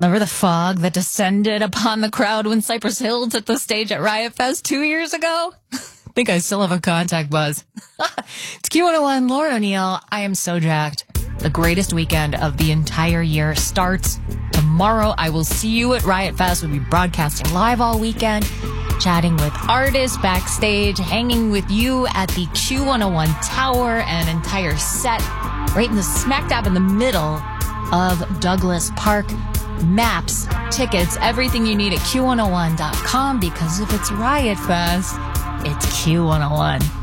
Remember the fog that descended upon the crowd when Cypress Hill took the stage at Riot Fest 2 years ago? I think I still have a contact buzz. It's Q101, Laura O'Neill. I am so jacked. The greatest weekend of the entire year starts tomorrow. I will see you at Riot Fest. We'll be broadcasting live all weekend, chatting with artists backstage, hanging with you at the Q101 Tower, and an entire set right in the smack dab in the middle of Douglas Park. Maps, tickets, everything you need at Q101.com, because if it's Riot Fest, it's Q101.